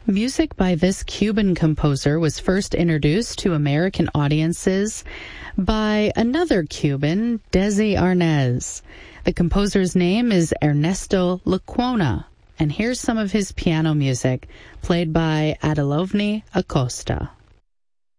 Music by this Cuban composer was first introduced to American audiences by another Cuban, Desi Arnaz. The composer's name is Ernesto Lecuona, and here's some of his piano music, played by Adelovny Acosta.